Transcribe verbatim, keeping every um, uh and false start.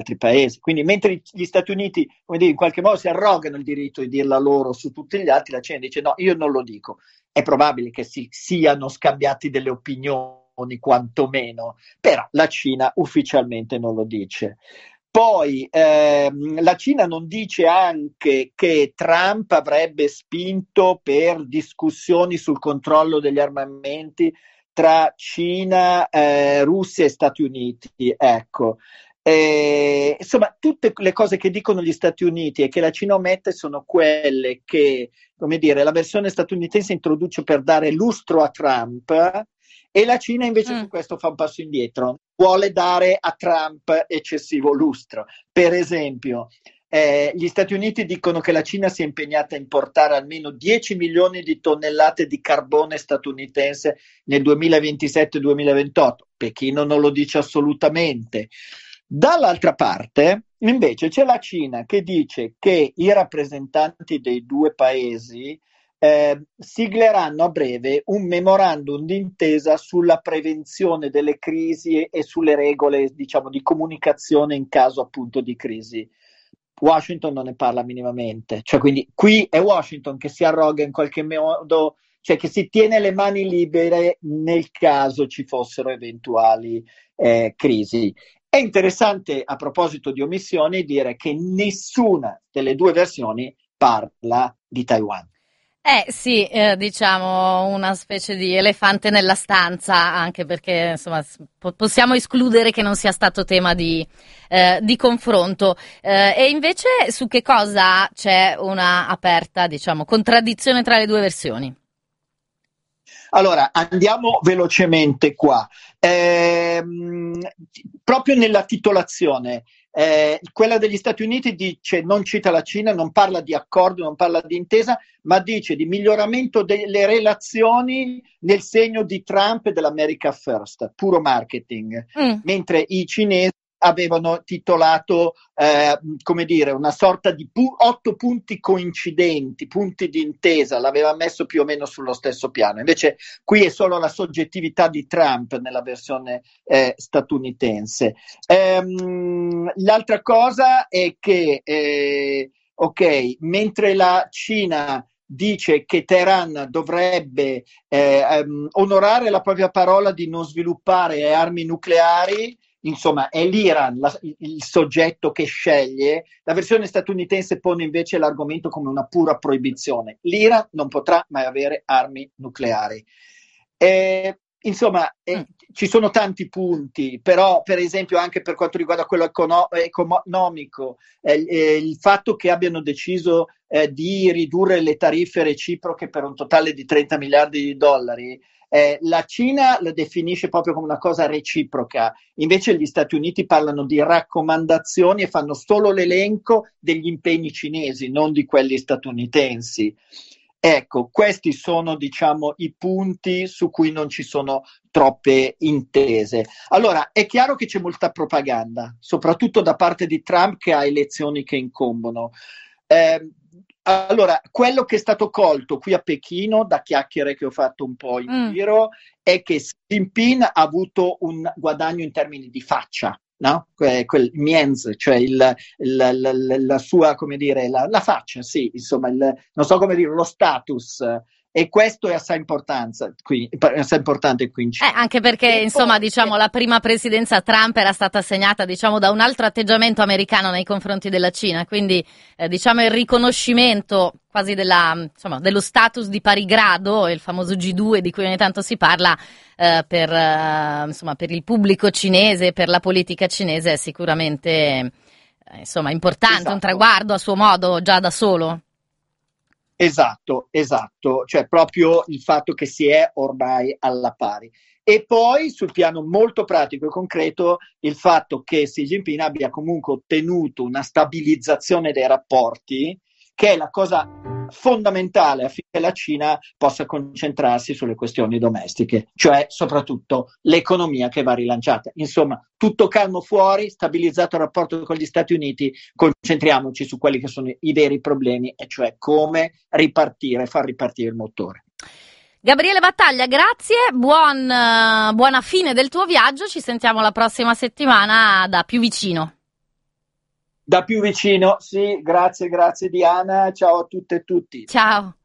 altri paesi. Quindi mentre gli Stati Uniti, come dire, in qualche modo si arrogano il diritto di dirla loro su tutti gli altri, la Cina dice no, io non lo dico. È probabile che si siano scambiati delle opinioni quantomeno, però la Cina ufficialmente non lo dice. Poi ehm, la Cina non dice anche che Trump avrebbe spinto per discussioni sul controllo degli armamenti tra Cina, eh, Russia e Stati Uniti. Ecco. Eh, insomma, tutte le cose che dicono gli Stati Uniti e che la Cina omette sono quelle che, come dire, la versione statunitense introduce per dare lustro a Trump, e la Cina invece Mm. su questo fa un passo indietro, vuole dare a Trump eccessivo lustro. Per esempio, eh, gli Stati Uniti dicono che la Cina si è impegnata a importare almeno dieci milioni di tonnellate di carbone statunitense nel duemilaventisette duemilaventotto. Pechino non lo dice assolutamente. Dall'altra parte, invece, c'è la Cina che dice che i rappresentanti dei due paesi eh, sigleranno a breve un memorandum d'intesa sulla prevenzione delle crisi e sulle regole, diciamo, di comunicazione in caso appunto di crisi. Washington non ne parla minimamente, cioè quindi qui è Washington che si arroga in qualche modo, cioè che si tiene le mani libere nel caso ci fossero eventuali eh, crisi. È interessante, a proposito di omissioni, dire che nessuna delle due versioni parla di Taiwan. Eh sì, eh, diciamo una specie di elefante nella stanza, anche perché insomma s- po- possiamo escludere che non sia stato tema di, eh, di confronto. Eh, e invece su che cosa c'è una aperta, diciamo, contraddizione tra le due versioni? Allora, andiamo velocemente qua. Ehm, proprio nella titolazione, eh, quella degli Stati Uniti dice, non cita la Cina, non parla di accordo, non parla di intesa, ma dice di miglioramento delle relazioni nel segno di Trump e dell'America First, puro marketing, Mm. mentre i cinesi avevano titolato, eh, come dire, una sorta di pu- otto punti coincidenti, punti di intesa, l'aveva messo più o meno sullo stesso piano. Invece qui è solo la soggettività di Trump nella versione eh, statunitense. Ehm, l'altra cosa è che, eh, ok, mentre la Cina dice che Teheran dovrebbe eh, um, onorare la propria parola di non sviluppare armi nucleari, insomma è l'Iran la, il soggetto che sceglie. La versione statunitense pone invece l'argomento come una pura proibizione. L'Iran non potrà mai avere armi nucleari. Eh, insomma, Mm. eh, ci sono tanti punti, però per esempio anche per quanto riguarda quello econo- economico, eh, eh, il fatto che abbiano deciso eh, di ridurre le tariffe reciproche per un totale di trenta miliardi di dollari, eh, la Cina la definisce proprio come una cosa reciproca, invece gli Stati Uniti parlano di raccomandazioni e fanno solo l'elenco degli impegni cinesi, non di quelli statunitensi. Ecco, questi sono, diciamo, i punti su cui non ci sono troppe intese. Allora, è chiaro che c'è molta propaganda, soprattutto da parte di Trump che ha elezioni che incombono. Eh, allora, quello che è stato colto qui a Pechino, da chiacchiere che ho fatto un po' in Mm. giro, è che Xi Jinping ha avuto un guadagno in termini di faccia, no? Que- quel mienz, cioè il, il- la, la- la sua, come dire, la, la faccia, sì, insomma, il- non so come dire, lo status. E questo è assai, importanza, qui, è assai importante qui in Eh, Cina. anche perché, E insomma, poi, diciamo, la prima presidenza Trump era stata segnata, diciamo, da un altro atteggiamento americano nei confronti della Cina, quindi, eh, diciamo, il riconoscimento quasi della, insomma, dello status di pari grado, il famoso G due di cui ogni tanto si parla, eh, per, eh, insomma, per il pubblico cinese, per la politica cinese è sicuramente, eh, insomma, importante, un esatto. traguardo a suo modo già da solo. Esatto, esatto, cioè proprio il fatto che si è ormai alla pari. E poi sul piano molto pratico e concreto il fatto che Xi Jinping abbia comunque ottenuto una stabilizzazione dei rapporti, che è la cosa fondamentale affinché la Cina possa concentrarsi sulle questioni domestiche, cioè soprattutto l'economia che va rilanciata. Insomma, tutto calmo fuori, stabilizzato il rapporto con gli Stati Uniti, concentriamoci su quelli che sono i veri problemi, e cioè come ripartire, far ripartire il motore. Gabriele Battaglia, grazie, buon, eh, buona fine del tuo viaggio, ci sentiamo la prossima settimana da più vicino. Da più vicino, sì, grazie, grazie Diana, ciao a tutte e tutti. Ciao.